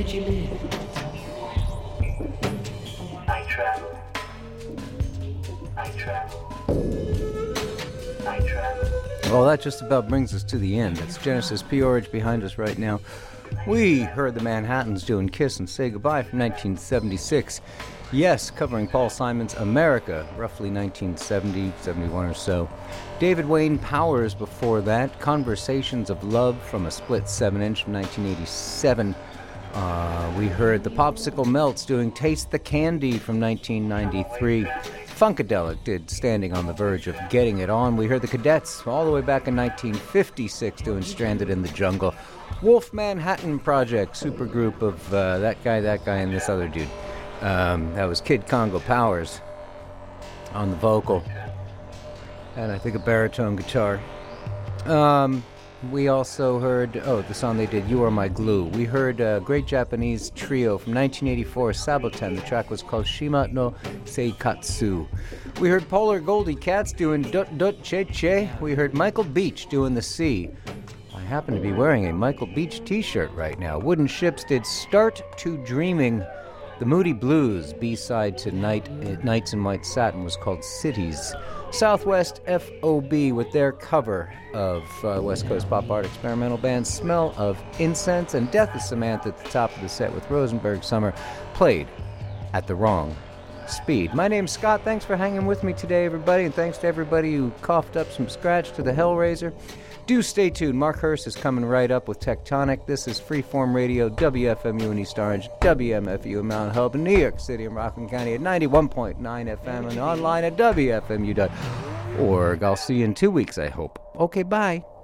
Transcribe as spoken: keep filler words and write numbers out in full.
did you live? I travel. I travel. I travel. Well, that just about brings us to the end. It's Genesis P-Orridge behind us right now. We heard the Manhattans doing Kiss and Say Goodbye from nineteen seventy-six. Yes, covering Paul Simon's America, roughly nineteen seventy, seventy-one or so. David Wayne Powers before that, Conversations of Love from a split seven inch from nineteen eighty-seven. Uh, we heard the Popsicle Melts doing Taste the Candy from nineteen ninety-three. Funkadelic did Standing on the Verge of Getting It On. We heard the Cadets all the way back in nineteen fifty-six doing Stranded in the Jungle. Wolf Manhattan Project, supergroup of uh, that guy, that guy, and this other dude. Um, that was Kid Congo Powers on the vocal. And I think a baritone guitar. Um, we also heard, oh, the song they did, You Are My Glue. We heard a great Japanese trio from nineteen eighty-four, Saboten. The track was called Shima no Seikatsu. We heard Polar Goldie Cats doing Dut Dut Che Che. We heard Michael Beach doing The Sea. I happen to be wearing a Michael Beach t-shirt right now. Wooden Ships did Start to Dreaming. The Moody Blues B-side to Night, Nights in White Satin was called Cities. Southwest F O B with their cover of uh, West Coast pop art experimental band Smell of Incense, and Death of Samantha at the top of the set with Rosenberg Summer, played at the wrong speed. My name's Scott. Thanks for hanging with me today, everybody, and thanks to everybody who coughed up some scratch to the Hellraiser. Do stay tuned. Mark Hurst is coming right up with Tectonic. This is Freeform Radio, W F M U in East Orange, W M F U in Mount Hope, in New York City and Rockland County at ninety-one point nine F M and online at W F M U dot org. I'll see you in two weeks, I hope. Okay, bye.